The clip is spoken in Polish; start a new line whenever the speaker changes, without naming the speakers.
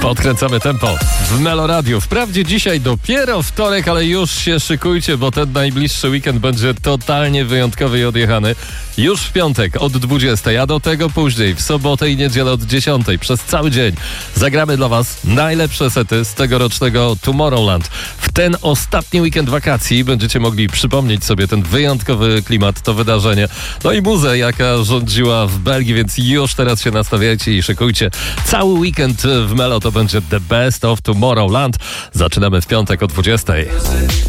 Podkręcamy tempo w Melo Radio. Wprawdzie dzisiaj dopiero wtorek, ale już się szykujcie, bo ten najbliższy weekend będzie totalnie wyjątkowy i odjechany. Już w piątek od 20, a do tego później w sobotę i niedzielę od 10 przez cały dzień zagramy dla Was najlepsze sety z tegorocznego Tomorrowland. W ten ostatni weekend wakacji będziecie mogli przypomnieć sobie ten wyjątkowy klimat, to wydarzenie. No i muzę, jaka rządziła w Belgii, więc już teraz się nastawiajcie i szykujcie. Cały weekend w Melo to będzie The Best of Tomorrowland. Zaczynamy w piątek o 20.